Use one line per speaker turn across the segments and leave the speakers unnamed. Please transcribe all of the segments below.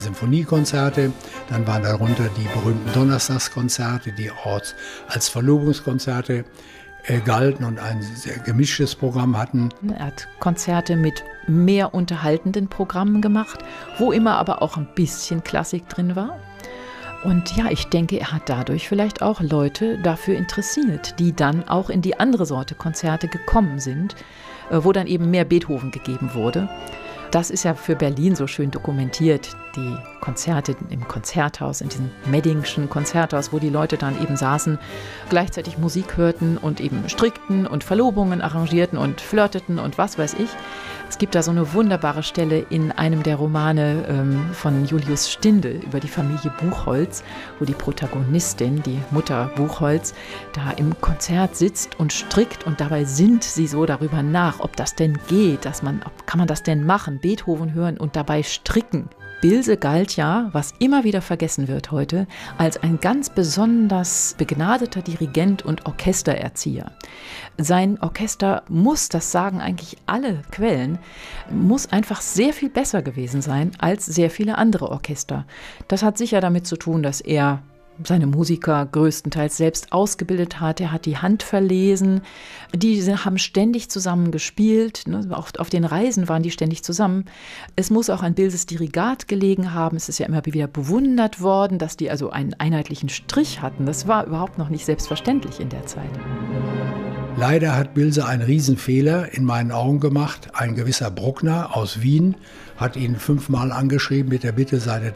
Symphoniekonzerte, dann waren darunter die berühmten Donnerstagskonzerte, die auch als Verlobungskonzerte galten und ein sehr gemischtes Programm hatten.
Er hat Konzerte mit mehr unterhaltenden Programmen gemacht, wo immer aber auch ein bisschen Klassik drin war. Und ja, ich denke, er hat dadurch vielleicht auch Leute dafür interessiert, die dann auch in die andere Sorte Konzerte gekommen sind, wo dann eben mehr Beethoven gegeben wurde. Das ist ja für Berlin so schön dokumentiert, die Konzerte im Konzerthaus, in diesem Meddingschen Konzerthaus, wo die Leute dann eben saßen, gleichzeitig Musik hörten und eben strickten und Verlobungen arrangierten und flirteten und was weiß ich. Es gibt da so eine wunderbare Stelle in einem der Romane von Julius Stindl über die Familie Buchholz, wo die Protagonistin, die Mutter Buchholz, da im Konzert sitzt und strickt und dabei sinnt sie so darüber nach, ob das denn geht, kann man das denn machen, Beethoven hören und dabei stricken. Bilse galt ja, was immer wieder vergessen wird heute, als ein ganz besonders begnadeter Dirigent und Orchestererzieher. Sein Orchester muss, das sagen eigentlich alle Quellen, muss einfach sehr viel besser gewesen sein als sehr viele andere Orchester. Das hat sicher damit zu tun, dass er seine Musiker größtenteils selbst ausgebildet hat. Er hat die Hand verlesen. Die haben ständig zusammen gespielt. Auch auf den Reisen waren die ständig zusammen. Es muss auch an Bilses Dirigat gelegen haben. Es ist ja immer wieder bewundert worden, dass die also einen einheitlichen Strich hatten. Das war überhaupt noch nicht selbstverständlich in der Zeit.
Leider hat Bilse einen Riesenfehler in meinen Augen gemacht. Ein gewisser Bruckner aus Wien hat ihn 5-mal angeschrieben mit der Bitte, seine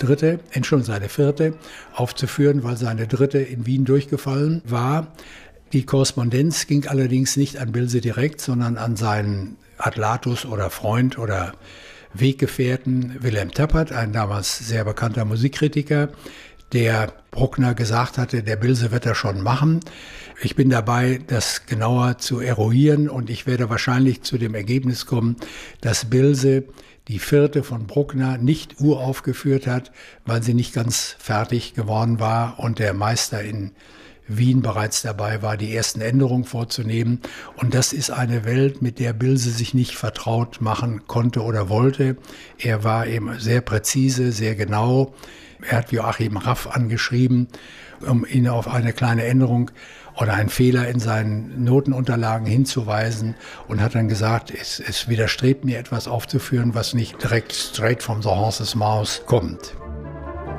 vierte aufzuführen, weil seine dritte in Wien durchgefallen war. Die Korrespondenz ging allerdings nicht an Bilse direkt, sondern an seinen Adlatus oder Freund oder Weggefährten Wilhelm Tappert, ein damals sehr bekannter Musikkritiker, der Bruckner gesagt hatte, der Bilse wird das schon machen. Ich bin dabei, das genauer zu eruieren und ich werde wahrscheinlich zu dem Ergebnis kommen, dass Bilse die vierte von Bruckner nicht uraufgeführt hat, weil sie nicht ganz fertig geworden war und der Meister in Wien bereits dabei war, die ersten Änderungen vorzunehmen. Und das ist eine Welt, mit der Bilse sich nicht vertraut machen konnte oder wollte. Er war eben sehr präzise, sehr genau. Er hat Joachim Raff angeschrieben, um ihn auf eine kleine Änderung oder einen Fehler in seinen Notenunterlagen hinzuweisen und hat dann gesagt, es widerstrebt mir etwas aufzuführen, was nicht direkt straight from the horse's mouth kommt.